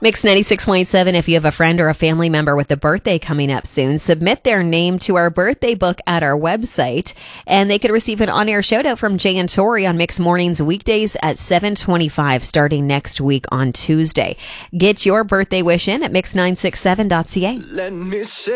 Mix 96.7, if you have a friend or a family member with a birthday coming up soon, submit their name to our birthday book at our website, and they could receive an on-air shout-out from Jay and Tori on Mix Mornings weekdays at 7:25 starting next week on Tuesday. Get your birthday wish in at mix967.ca.